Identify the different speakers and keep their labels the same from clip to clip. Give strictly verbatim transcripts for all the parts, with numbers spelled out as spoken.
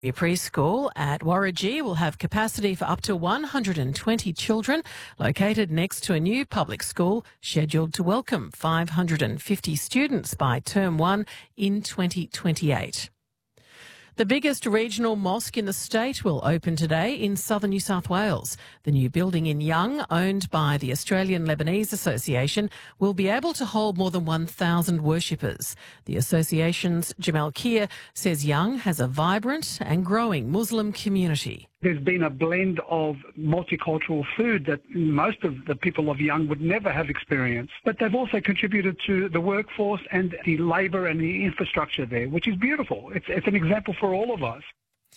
Speaker 1: A preschool at Warragee will have capacity for up to one hundred twenty children, located next to a new public school scheduled to welcome five hundred fifty students by term one in twenty twenty-eight. The biggest regional mosque in the state will open today in southern New South Wales. The new building in Young, owned by the Australian Lebanese Association, will be able to hold more than one thousand worshippers. The association's Jamel Kier says Young has a vibrant and growing Muslim community.
Speaker 2: There's been a blend of multicultural food that most of the people of Young would never have experienced. But they've also contributed to the workforce and the labour and the infrastructure there, which is beautiful. It's, it's an example for all of us.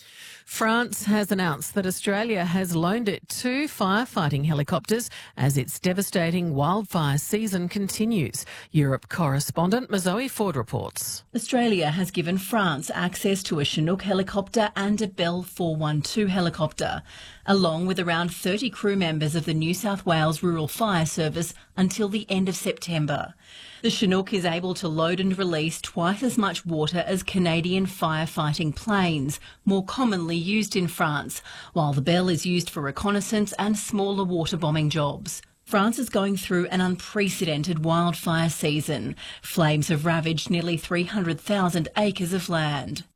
Speaker 1: France has announced that Australia has loaned it two firefighting helicopters as its devastating wildfire season continues. Europe correspondent Mazoe Ford reports.
Speaker 3: Australia has given France access to a Chinook helicopter and a Bell four one two helicopter, along with around thirty crew members of the New South Wales Rural Fire Service until the end of September. The Chinook is able to load and release twice as much water as Canadian firefighting planes, more commonly used in France, while the Bell is used for reconnaissance and smaller water bombing jobs. France is going through an unprecedented wildfire season. Flames have ravaged nearly three hundred thousand acres of land.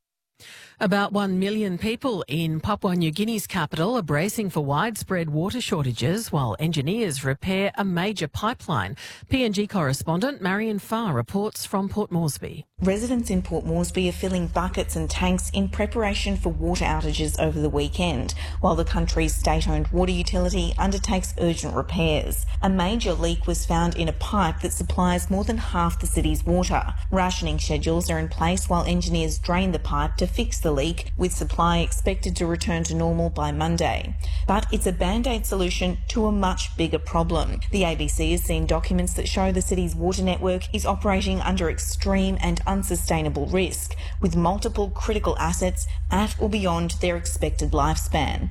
Speaker 1: About one million people in Papua New Guinea's capital are bracing for widespread water shortages while engineers repair a major pipeline. P N G correspondent Marion Farr reports from Port Moresby.
Speaker 4: Residents in Port Moresby are filling buckets and tanks in preparation for water outages over the weekend, while the country's state-owned water utility undertakes urgent repairs. A major leak was found in a pipe that supplies more than half the city's water. Rationing schedules are in place while engineers drain the pipe to fix the leak, with supply expected to return to normal by Monday. But it's a band-aid solution to a much bigger problem. The A B C has seen documents that show the city's water network is operating under extreme and unsustainable risk, with multiple critical assets at or beyond their expected lifespan.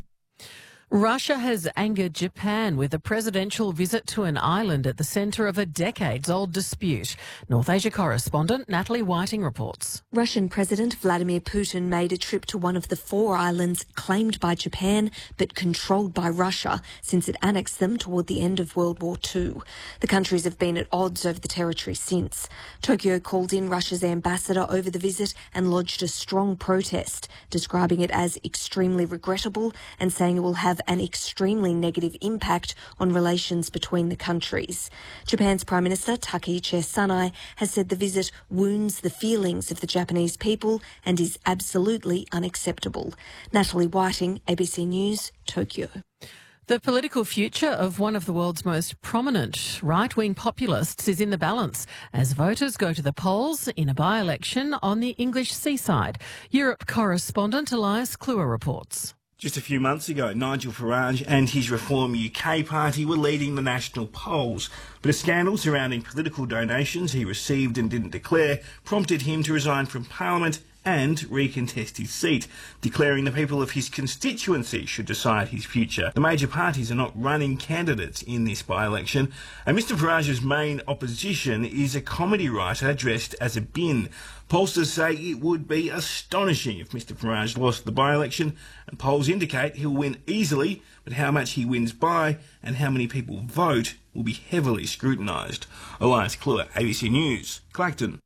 Speaker 1: Russia has angered Japan with a presidential visit to an island at the centre of a decades-old dispute. North Asia correspondent Natalie Whiting reports.
Speaker 5: Russian President Vladimir Putin made a trip to one of the four islands claimed by Japan but controlled by Russia since it annexed them toward the end of World War Two. The countries have been at odds over the territory since. Tokyo called in Russia's ambassador over the visit and lodged a strong protest, describing it as extremely regrettable and saying it will have an extremely negative impact on relations between the countries. Japan's Prime Minister Takaichi Sanai has said the visit wounds the feelings of the Japanese people and is absolutely unacceptable. Natalie Whiting, A B C News, Tokyo.
Speaker 1: The political future of one of the world's most prominent right-wing populists is in the balance as voters go to the polls in a by-election on the English seaside. Europe correspondent Elias Kluwer reports.
Speaker 6: Just a few months ago, Nigel Farage and his Reform U K party were leading the national polls, but a scandal surrounding political donations he received and didn't declare prompted him to resign from Parliament and recontest his seat, declaring the people of his constituency should decide his future. The major parties are not running candidates in this by-election, and Mister Farage's main opposition is a comedy writer dressed as a bin. Pollsters say it would be astonishing if Mister Farage lost the by-election, and polls indicate he'll win easily, but how much he wins by and how many people vote will be heavily scrutinised. Elias Kluwer, A B C News, Clacton.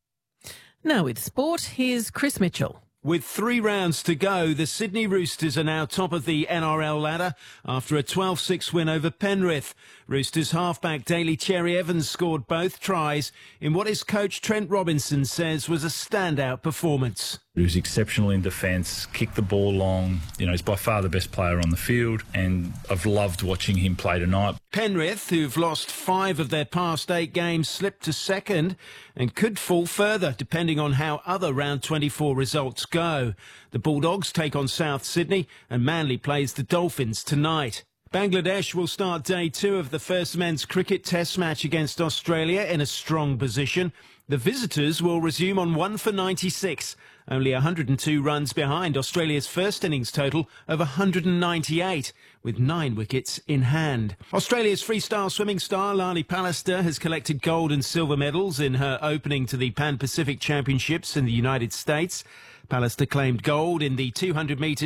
Speaker 1: Now with sport, here's Chris Mitchell.
Speaker 7: With three rounds to go, the Sydney Roosters are now top of the N R L ladder after a twelve six win over Penrith. Roosters halfback Daly Cherry Evans scored both tries in what his coach Trent Robinson says was a standout performance.
Speaker 8: He was exceptional in defence, kicked the ball long. You know, he's by far the best player on the field, and I've loved watching him play tonight.
Speaker 7: Penrith, who've lost five of their past eight games, slipped to second and could fall further depending on how other round twenty-four results go. The Bulldogs take on South Sydney and Manly plays the Dolphins tonight. Bangladesh will start day two of the first men's cricket test match against Australia in a strong position. The visitors will resume on one for ninety-six, only one hundred two runs behind Australia's first innings total of one hundred ninety-eight, with nine wickets in hand. Australia's freestyle swimming star Lani Pallister has collected gold and silver medals in her opening to the Pan Pacific Championships in the United States. Pallister claimed gold in the two hundred metres